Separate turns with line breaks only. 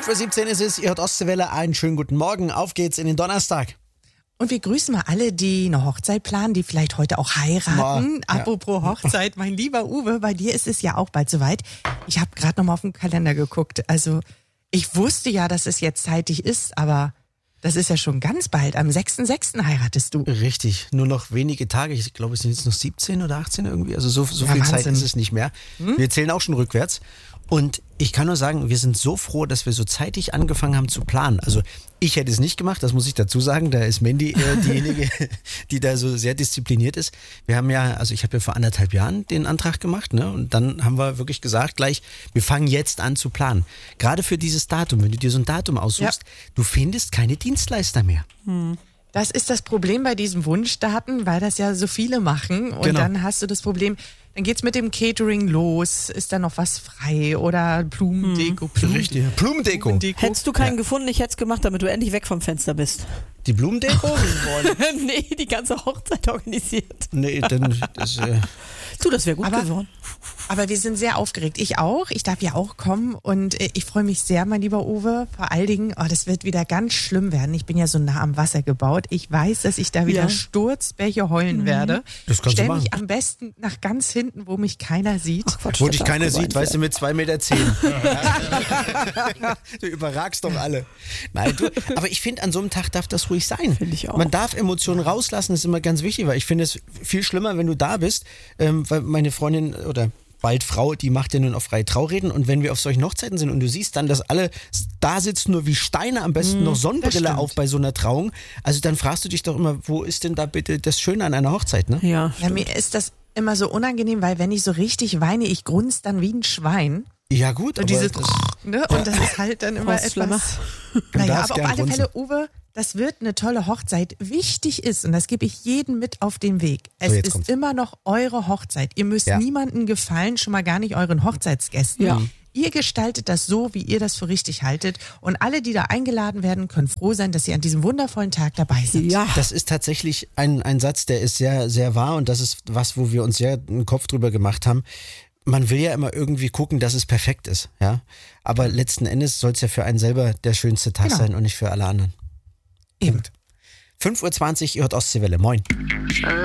5:17 Uhr ist es, ihr hört Ostseewelle, einen schönen guten Morgen, auf geht's in den Donnerstag.
Und wir grüßen mal alle, die eine Hochzeit planen, die vielleicht heute auch heiraten.
Ja.
Apropos Hochzeit, mein lieber Uwe, bei dir ist es ja auch bald soweit. Ich habe gerade noch mal auf den Kalender geguckt. Also ich wusste ja, dass es jetzt zeitig ist, aber das ist ja schon ganz bald. Am 6.6. heiratest du.
Richtig, nur noch wenige Tage, ich glaube es sind jetzt noch 17 oder 18 irgendwie, also so viel
Wahnsinn.
Zeit ist es nicht mehr. Wir zählen auch schon rückwärts und ich kann nur sagen, wir sind so froh, dass wir so zeitig angefangen haben zu planen. Also ich hätte es nicht gemacht, das muss ich dazu sagen, da ist Mandy diejenige, die da so sehr diszipliniert ist. Wir haben ja, also ich habe ja vor 1,5 Jahren den Antrag gemacht, ne? Und dann haben wir wirklich gesagt gleich, wir fangen jetzt an zu planen. Gerade für dieses Datum, wenn du dir so ein Datum aussuchst, du findest keine Dienstleister mehr.
Das ist das Problem bei diesen Wunschdaten, weil das ja so viele machen. Und
Genau.
dann hast du das Problem, dann geht's mit dem Catering los. Ist da noch was frei oder Blumendeko?
Richtig. Blumendeko.
Hättest du keinen gefunden, ich hätte es gemacht, damit du endlich weg vom Fenster bist.
Die Blumendeko?
Nee, die ganze Hochzeit organisiert.
Nee, dann das,
Du, das wäre gut geworden.
Aber wir sind sehr aufgeregt. Ich auch. Ich darf ja auch kommen und ich freue mich sehr, mein lieber Uwe. Vor allen Dingen, das wird wieder ganz schlimm werden. Ich bin ja so nah am Wasser gebaut. Ich weiß, dass ich da wieder Sturzbäche heulen werde.
Das kannst du
Stell
machen.
mich am besten nach ganz hinten, wo mich keiner sieht.
Quatsch,
wo
das
dich
darf
keiner
gemeint
sieht, weißt du, mit 2,10 Meter. Du überragst doch alle. Nein, du, aber ich finde, an so einem Tag darf das ruhig sein.
Finde ich auch.
Man darf Emotionen rauslassen, das ist immer ganz wichtig, weil ich finde es viel schlimmer, wenn du da bist, weil meine Freundin oder bald Frau, die macht ja nun auf freie Traureden und wenn wir auf solchen Hochzeiten sind und du siehst dann, dass alle da sitzen nur wie Steine, am besten noch Sonnenbrille auf bei so einer Trauung, also dann fragst du dich doch immer, wo ist denn da bitte das Schöne an einer Hochzeit, ne?
Ja,
Ja, mir ist das immer so unangenehm, weil wenn ich so richtig weine, ich grunz dann wie ein Schwein.
Ja gut,
Und
aber
diese,
das,
ne? Und das ist halt dann immer
Frostflamme.
etwas.
Du
Naja,
darfst
aber auf
gern
alle Fälle,
grunzen.
Uwe, das wird eine tolle Hochzeit. Wichtig ist, und das gebe ich jedem mit auf den Weg, es
jetzt
ist
kommt's.
immer noch eure Hochzeit. Ihr müsst
Ja.
niemandem gefallen, schon mal gar nicht euren Hochzeitsgästen.
Ja.
Ihr gestaltet das so, wie ihr das für richtig haltet. Und alle, die da eingeladen werden, können froh sein, dass sie an diesem wundervollen Tag dabei sind.
Ja.
das ist tatsächlich ein Satz, der ist sehr, sehr wahr und das ist was, wo wir uns sehr einen Kopf drüber gemacht haben. Man will ja immer irgendwie gucken, dass es perfekt ist, ja. Aber letzten Endes soll es ja für einen selber der schönste Tag
Genau.
sein und nicht für alle anderen.
Eben.
5:20 Uhr, ihr hört Ostseewelle. Moin.